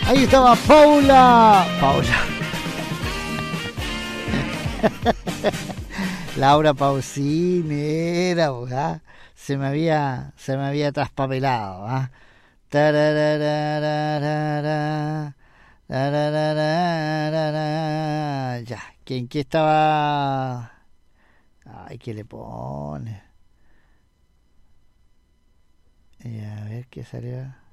Ahí estaba Paula. Laura Pausini era, ¿verdad? Se me había traspapelado, ¿ah? Tararararara, tararararara. Ya, ¿quién qué estaba? Ay, ¿qué le pone? A ver qué salió.